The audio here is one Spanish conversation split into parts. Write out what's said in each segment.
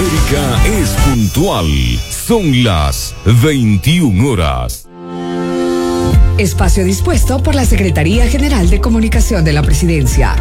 América es puntual. Son las 21 horas. Espacio dispuesto por la Secretaría General de Comunicación de la Presidencia.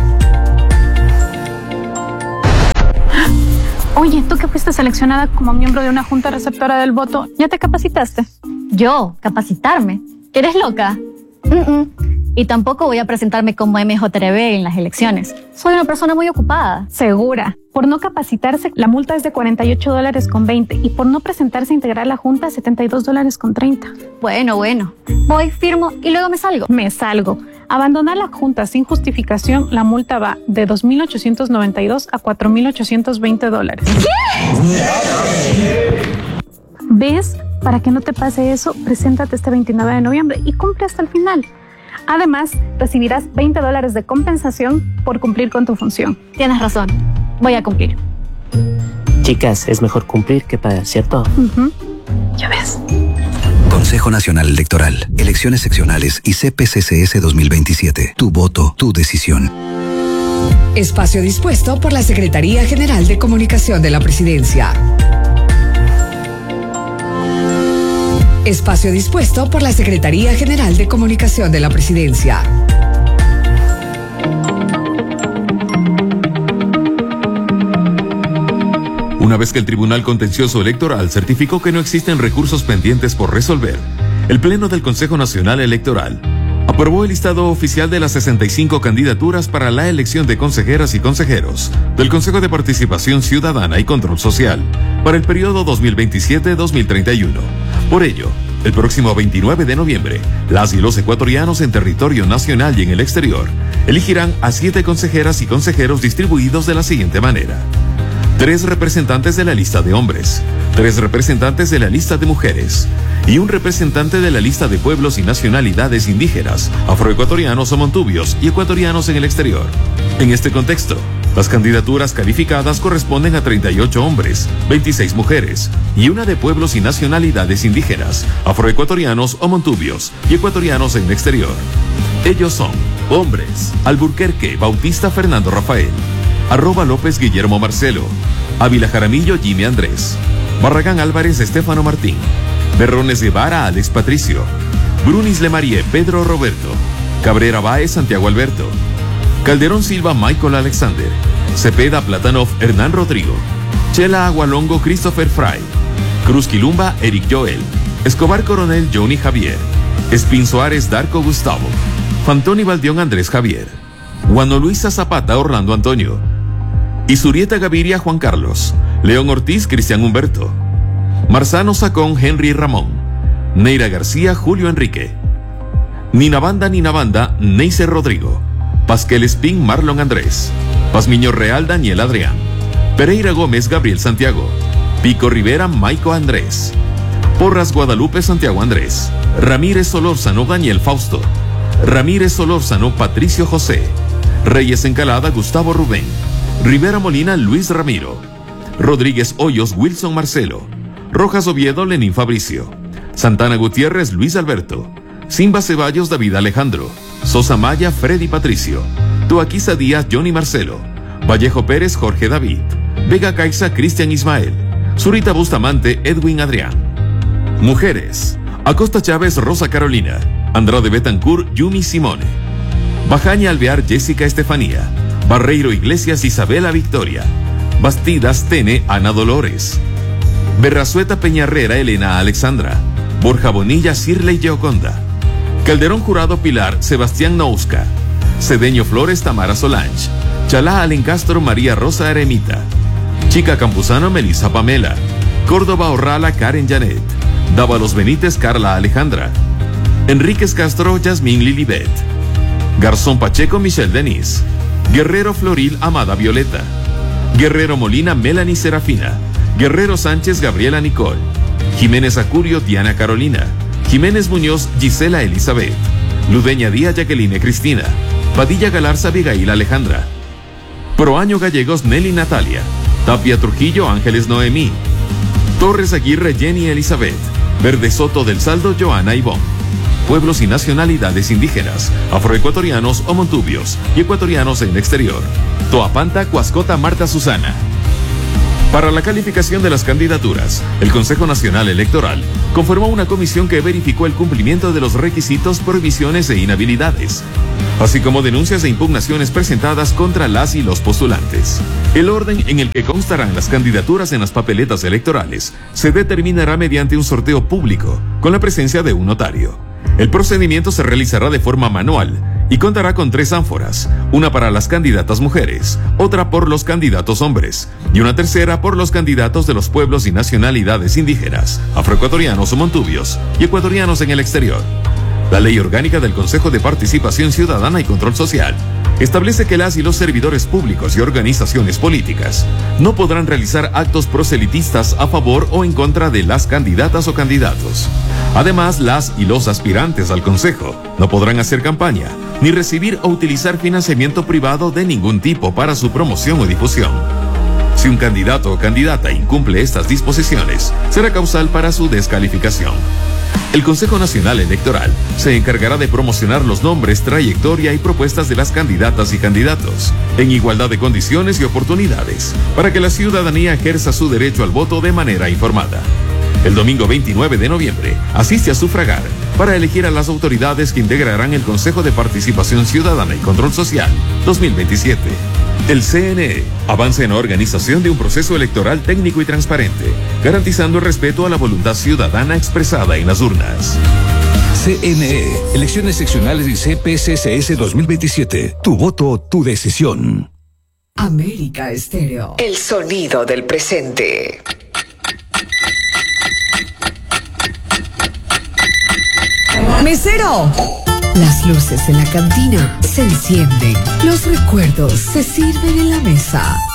Oye, tú que fuiste seleccionada como miembro de una junta receptora del voto, ¿ya te capacitaste? ¿Yo? ¿Capacitarme? ¿Eres loca? Y tampoco voy a presentarme como MJRB en las elecciones. Soy una persona muy ocupada. Segura. Por no capacitarse, la multa es de $48.20 y por no presentarse a integrar la junta, $72.30. Bueno. Voy, firmo y luego me salgo. Me salgo. Abandonar la junta sin justificación, la multa va de $2.892 a $4.820. ¿Qué? ¿Ves? Para que no te pase eso, preséntate este 29 de noviembre y cumple hasta el final. Además, recibirás $20 de compensación por cumplir con tu función. Tienes razón. Voy a cumplir. Chicas, es mejor cumplir que pagar, ¿cierto? Ya ves. Consejo Nacional Electoral, Elecciones Seccionales y CPCCS 2027. Tu voto, tu decisión. Espacio dispuesto por la Secretaría General de Comunicación de la Presidencia. Espacio dispuesto por la Secretaría General de Comunicación de la Presidencia. Una vez que el Tribunal Contencioso Electoral certificó que no existen recursos pendientes por resolver, el Pleno del Consejo Nacional Electoral aprobó el listado oficial de las 65 candidaturas para la elección de consejeras y consejeros del Consejo de Participación Ciudadana y Control Social para el periodo 2027-2031. Por ello, el próximo 29 de noviembre, las y los ecuatorianos en territorio nacional y en el exterior elegirán a 7 consejeras y consejeros distribuidos de la siguiente manera: 3 representantes de la lista de hombres, 3 representantes de la lista de mujeres y un representante de la lista de pueblos y nacionalidades indígenas, afroecuatorianos o montubios y ecuatorianos en el exterior. En este contexto, las candidaturas calificadas corresponden a 38 hombres, 26 mujeres y una de pueblos y nacionalidades indígenas, afroecuatorianos o montubios y ecuatorianos en el exterior. Ellos son: hombres, Alburquerque Bautista Fernando Rafael, Arroba López Guillermo Marcelo, Ávila Jaramillo Jimmy Andrés, Barragán Álvarez Estefano Martín, Berrones Guevara Alex Patricio, Brunis Lemarie Pedro Roberto, Cabrera Báez Santiago Alberto, Calderón Silva Michael Alexander, Cepeda Platanov Hernán Rodrigo, Chela Agualongo Christopher Fry, Cruz Quilumba Eric Joel, Escobar Coronel Johnny Javier, Espín Suárez Darko Gustavo, Fantoni Valdión Andrés Javier, Juano Luisa Zapata Orlando Antonio, Isurieta Gaviria Juan Carlos, León Ortiz Cristian Humberto, Marzano Sacón Henry Ramón, Neira García Julio Enrique, Ninabanda Neiser Rodrigo, Pasquel Espín Marlon Andrés, Pazmiño Real Daniel Adrián, Pereira Gómez Gabriel Santiago, Pico Rivera Maico Andrés, Porras Guadalupe Santiago Andrés, Ramírez Solórzano Daniel Fausto, Ramírez Solórzano Patricio José, Reyes Encalada Gustavo Rubén, Rivera Molina Luis Ramiro, Rodríguez Hoyos Wilson Marcelo, Rojas Oviedo Lenín Fabricio, Santana Gutiérrez Luis Alberto, Simba Ceballos David Alejandro, Sosa Maya Freddy Patricio, Tuaquiza Díaz Johnny Marcelo, Vallejo Pérez Jorge David, Vega Caiza Cristian Ismael, Zurita Bustamante Edwin Adrián. Mujeres: Acosta Chávez Rosa Carolina, Andrade Betancourt Yumi Simone, Bajaña Alvear Jessica Estefanía, Barreiro Iglesias Isabela Victoria, Bastidas Tene Ana Dolores, Berrazueta Peñarrera Elena Alexandra, Borja Bonilla Cirley Gioconda, Calderón Jurado Pilar Sebastián Nousca, Cedeño Flores Tamara Solange, Chalá Alencastro María Rosa Eremita, Chica Campuzano Melissa Pamela, Córdoba Orrala Karen Janet, Dávalos Benítez Carla Alejandra, Enríquez Castro Yasmín Lilibet, Garzón Pacheco Michelle Denise, Guerrero Floril Amada Violeta, Guerrero Molina Melanie Serafina, Guerrero Sánchez Gabriela Nicole, Jiménez Acurio Diana Carolina, Jiménez Muñoz Gisela Elizabeth, Ludeña Díaz Jacqueline Cristina, Padilla Galarza Abigail Alejandra, Proaño Gallegos Nelly Natalia, Tapia Trujillo Ángeles Noemí, Torres Aguirre Jenny Elizabeth, Verde Soto del Saldo Joana Ivonne. Pueblos y nacionalidades indígenas, afroecuatorianos o montubios y ecuatorianos en el exterior. Toapanta Cuascota Marta Susana. Para la calificación de las candidaturas, el Consejo Nacional Electoral conformó una comisión que verificó el cumplimiento de los requisitos, prohibiciones e inhabilidades, así como denuncias e impugnaciones presentadas contra las y los postulantes. El orden en el que constarán las candidaturas en las papeletas electorales se determinará mediante un sorteo público, con la presencia de un notario. El procedimiento se realizará de forma manual y contará con 3 ánforas, una para las candidatas mujeres, otra por los candidatos hombres y una tercera por los candidatos de los pueblos y nacionalidades indígenas, afroecuatorianos o montubios y ecuatorianos en el exterior. La Ley Orgánica del Consejo de Participación Ciudadana y Control Social establece que las y los servidores públicos y organizaciones políticas no podrán realizar actos proselitistas a favor o en contra de las candidatas o candidatos. Además, las y los aspirantes al Consejo no podrán hacer campaña ni recibir o utilizar financiamiento privado de ningún tipo para su promoción o difusión. Si un candidato o candidata incumple estas disposiciones, será causal para su descalificación. El Consejo Nacional Electoral se encargará de promocionar los nombres, trayectoria y propuestas de las candidatas y candidatos, en igualdad de condiciones y oportunidades, para que la ciudadanía ejerza su derecho al voto de manera informada. El domingo 29 de noviembre, asiste a sufragar para elegir a las autoridades que integrarán el Consejo de Participación Ciudadana y Control Social 2027. El CNE avanza en la organización de un proceso electoral técnico y transparente, garantizando el respeto a la voluntad ciudadana expresada en las urnas. CNE, elecciones seccionales y CPCCS 2027. Tu voto, tu decisión. América Estéreo. El sonido del presente. ¡Mesero! Las luces en la cantina se encienden. Los recuerdos se sirven en la mesa.